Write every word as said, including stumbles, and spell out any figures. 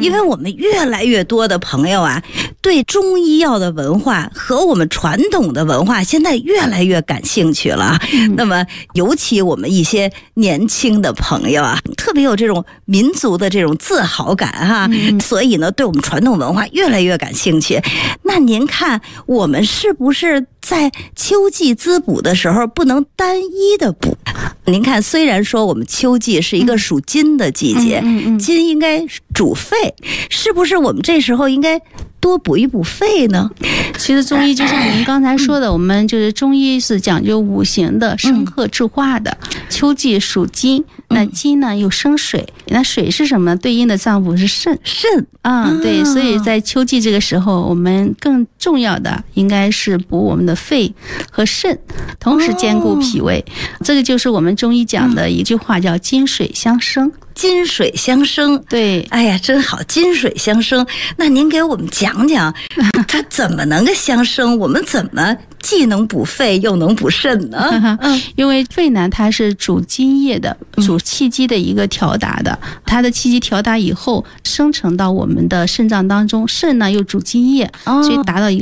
因为我们越来越多的朋友啊，对中医药的文化和我们传统的文化现在越来越感兴趣了。嗯、那么，尤其我们一些年轻的朋友啊，特别有这种民族的这种自豪感哈、嗯，所以呢，对我们传统文化越来越感兴趣。那您看，我们是不是在秋季滋补的时候不能单一的补？您看，虽然说我们秋季是一个属金的季节，嗯嗯嗯、金应该主肺，是不是我们这时候应该多补一补肺呢？ 其实中医就像您刚才说的，我们就是中医是讲究五行的生克制化的。秋季属金，那金呢又生水，那水是什么呢？对应的脏腑是肾。 肾啊、嗯，对，所以在秋季这个时候，我们更重要的应该是补我们的肺和肾，同时兼顾脾胃。这个就是我们中医讲的一句话，叫金水相生。 金水相生， 对， 哎呀，真好，金水相生。那您给我们讲讲，它怎么能够相生？我们怎么既能补肺又能补肾呢？ 嗯，因为肺呢，它是主津液的，主气机的一个调达的。它的气机调达以后，生成到我们的肾脏当中，肾呢又主津液，所以达到一个